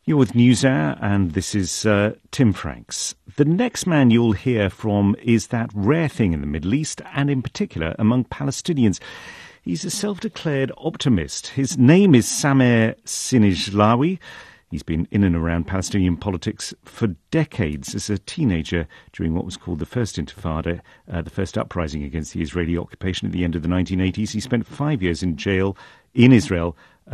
You're with NewsHour, and this is Tim Franks. The next man you'll hear from is that rare thing in the Middle East, and in particular among Palestinians. He's a self-declared optimist. His name is Samer Sinijlawi. He's been in and around Palestinian politics for decades. As a teenager during what was called the First Intifada, the first uprising against the Israeli occupation at the end of the 1980s. He spent 5 years in jail in Israel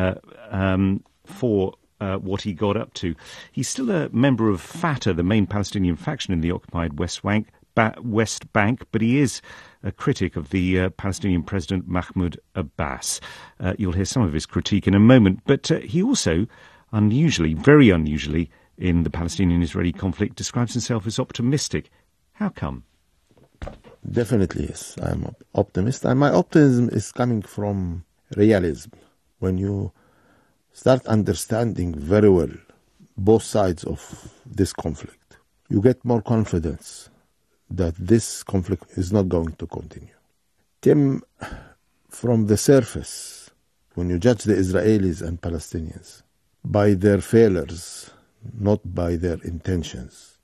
for what he got up to. He's still a member of Fatah, the main Palestinian faction in the occupied West Bank, but he is a critic of the Palestinian President Mahmoud Abbas. You'll hear some of his critique in a moment, but he also, very unusually, in the Palestinian-Israeli conflict, describes himself as optimistic. How come? Definitely, yes. I'm an optimist, and my optimism is coming from realism. When you start understanding very well both sides of this conflict, you get more confidence that this conflict is not going to continue. Tim, from the surface, when you judge the Israelis and Palestinians by their failures, not by their intentions,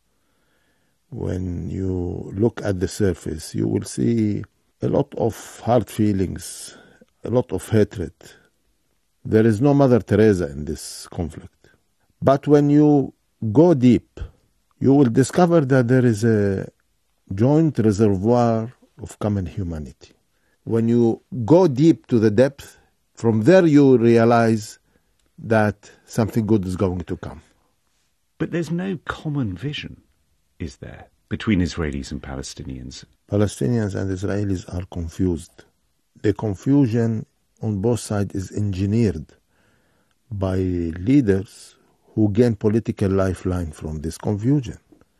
when you look at the surface, you will see a lot of hard feelings, a lot of hatred. There is no Mother Teresa in this conflict. But when you go deep, you will discover that there is a joint reservoir of common humanity. When you go deep to the depth, from there you realize that something good is going to come. But there's no common vision, is there, between Israelis and Palestinians? Palestinians and Israelis are confused. The confusion on both sides is engineered by leaders who gain political lifeline from this confusion.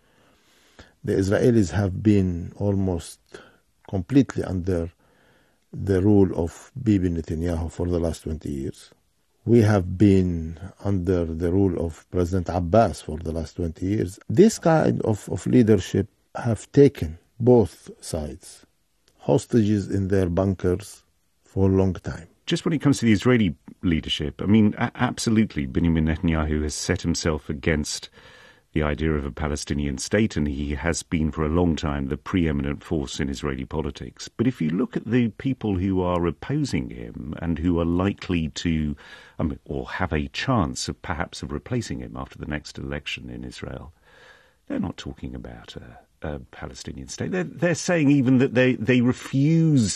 The Israelis have been almost completely under the rule of Bibi Netanyahu for the last 20 years. We have been under the rule of President Abbas for the last 20 years. This kind of leadership have taken both sides hostages in their bunkers for a long time. Just when it comes to the Israeli leadership, I mean, absolutely, Benjamin Netanyahu has set himself against the idea of a Palestinian state, and he has been for a long time the preeminent force in Israeli politics. But if you look at the people who are opposing him and who are likely to, or have a chance of perhaps of replacing him after the next election in Israel, they're not talking about a Palestinian state. They're saying even that they refuse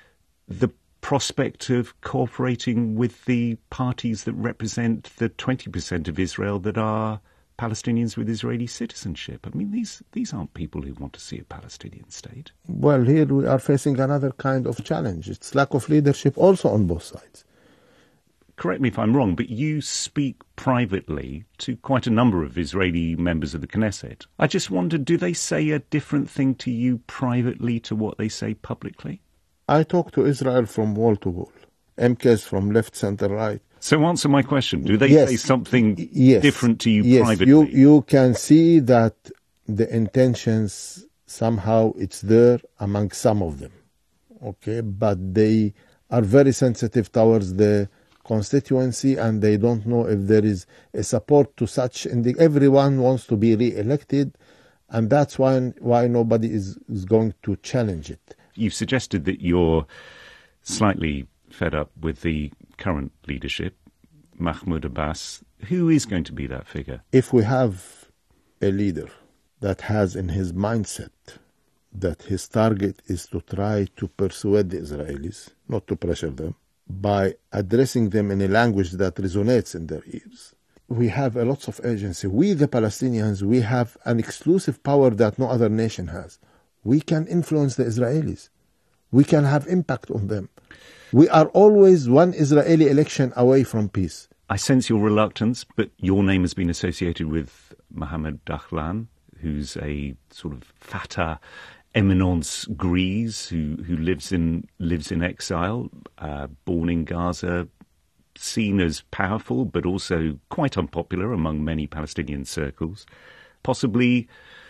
the prospect of cooperating with the parties that represent the 20% of Israel that are Palestinians with Israeli citizenship. I mean, these aren't people who want to see a Palestinian state. Well, here we are facing another kind of challenge. It's lack of leadership also on both sides. Correct me if I'm wrong, but you speak privately to quite a number of Israeli members of the Knesset. I just wondered, do they say a different thing to you privately to what they say publicly? I talk to Israel from wall to wall, MKs from left, center, right. So answer my question. Do they say something different to you privately? Yes, you can see that the intentions, somehow it's there among some of them, okay? But they are very sensitive towards the constituency, and they don't know if there is a support to such. Everyone wants to be re-elected, and that's why nobody is going to challenge it. You've suggested that you're slightly fed up with the current leadership, Mahmoud Abbas. Who is going to be that figure? If we have a leader that has in his mindset that his target is to try to persuade the Israelis, not to pressure them, by addressing them in a language that resonates in their ears, we have a lot of agency. We, the Palestinians, we have an exclusive power that no other nation has. We can influence the Israelis. We can have impact on them. We are always one Israeli election away from peace. I sense your reluctance, but your name has been associated with Mohammed Dahlan, who's a sort of Fatah eminence grise who lives in exile, born in Gaza, seen as powerful but also quite unpopular among many Palestinian circles. Possibly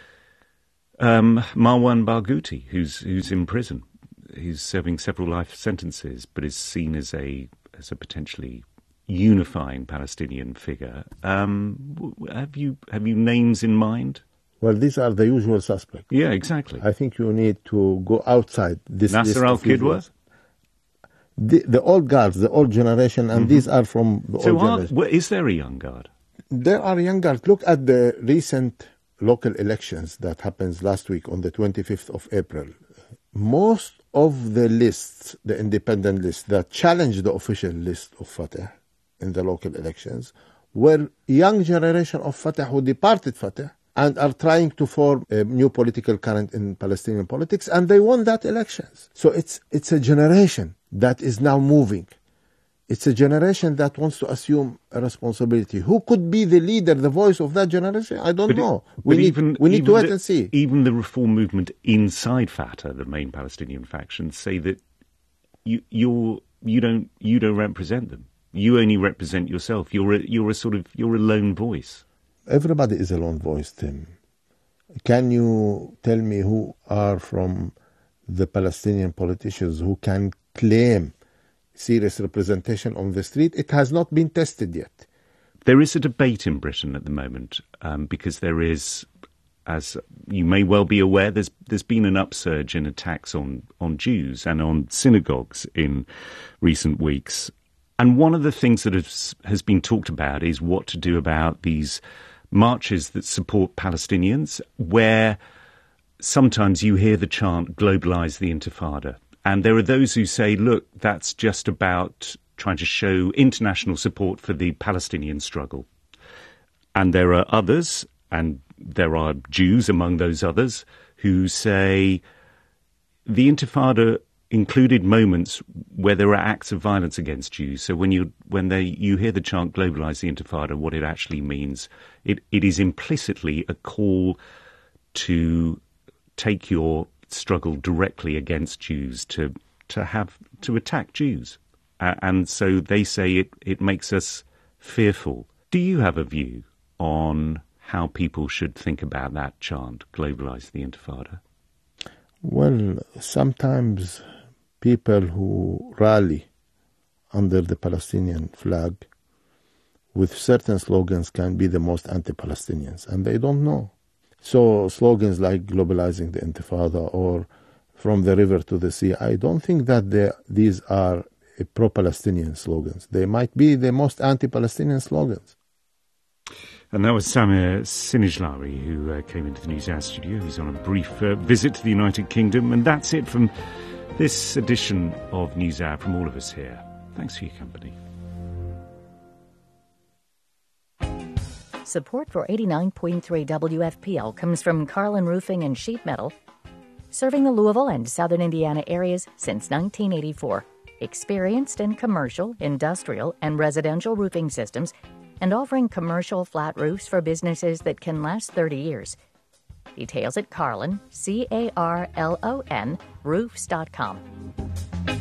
Marwan Barghouti, who's in prison. He's serving several life sentences, but is seen as a potentially unifying Palestinian figure. Have you names in mind? Well, these are the usual suspects. Yeah, exactly. I think you need to go outside this list. Nasser al-Kidwa? The old guards, the old generation, and these are from the old generation. Is there a young guard? There are young guards. Look at the recent local elections that happens last week on the 25th of April. Most of the lists, the independent lists that challenged the official list of Fatah in the local elections, were young generation of Fatah who departed Fatah and are trying to form a new political current in Palestinian politics, and they won that elections. So it's a generation that is now moving. It's a generation that wants to assume a responsibility. Who could be the leader, the voice of that generation? I don't know. We need to wait and see. Even the reform movement inside Fatah, the main Palestinian faction, say that you don't represent them. You only represent yourself. You're a lone voice. Everybody is a lone voice, Tim. Can you tell me who are from the Palestinian politicians who can claim serious representation on the street? It has not been tested yet. There is a debate in Britain at the moment because there is, as you may well be aware, there's been an upsurge in attacks on Jews and on synagogues in recent weeks. And one of the things that has been talked about is what to do about these marches that support Palestinians, where sometimes you hear the chant, "Globalise the Intifada." And there are those who say, look, that's just about trying to show international support for the Palestinian struggle. And there are others, and there are Jews among those others, who say the Intifada included moments where there were acts of violence against Jews. So when you hear the chant "Globalise the Intifada," what it actually means, it is implicitly a call to take your struggle directly against Jews, to attack Jews. And so they say it makes us fearful. Do you have a view on how people should think about that chant, "Globalise the Intifada"? Well, sometimes people who rally under the Palestinian flag with certain slogans can be the most anti-Palestinians, and they don't know. So slogans like "globalizing the Intifada" or "from the river to the sea," I don't think that these are pro-Palestinian slogans. They might be the most anti-Palestinian slogans. And that was Samer Sinijlari, who came into the NewsHour studio. He's on a brief visit to the United Kingdom. And that's it from this edition of NewsHour from all of us here. Thanks for your company. Support for 89.3 WFPL comes from Carlin Roofing and Sheet Metal, serving the Louisville and Southern Indiana areas since 1984. Experienced in commercial, industrial, and residential roofing systems, and offering commercial flat roofs for businesses that can last 30 years. Details at Carlin, Carlon, roofs.com.